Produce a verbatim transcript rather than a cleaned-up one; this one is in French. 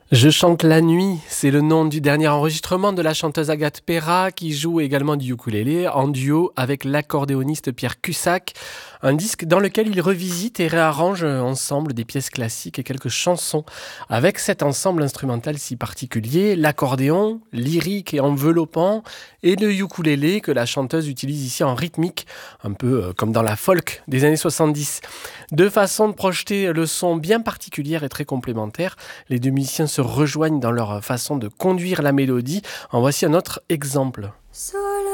Je chante la nuit, c'est le nom du dernier enregistrement de la chanteuse Agathe Perra qui joue également du ukulélé en duo avec l'accordéoniste Pierre Cussac. Un disque dans lequel ils revisitent et réarrangent ensemble des pièces classiques et quelques chansons. Avec cet ensemble instrumental si particulier, l'accordéon, lyrique et enveloppant, et le ukulélé que la chanteuse utilise ici en rythmique, un peu comme dans la folk des années soixante-dix. Deux façons de projeter le son bien particulières et très complémentaires. Les deux musiciens se rejoignent dans leur façon de conduire la mélodie. En voici un autre exemple. Solo